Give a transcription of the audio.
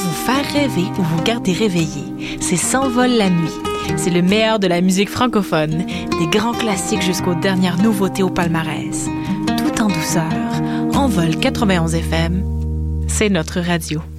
vous faire rêver ou vous garder réveillé. C'est S'envole la nuit. C'est le meilleur de la musique francophone, des grands classiques jusqu'aux dernières nouveautés au palmarès. Tout en douceur. Envol 91 FM, c'est notre radio.